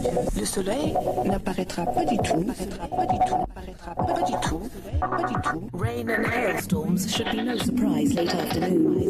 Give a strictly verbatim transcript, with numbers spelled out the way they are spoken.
Le soleil n'apparaîtra pas du tout, n'apparaîtra pas du tout, n'apparaîtra pas du tout, pas du tout. Rain and hailstorms should be no surprise late afternoon.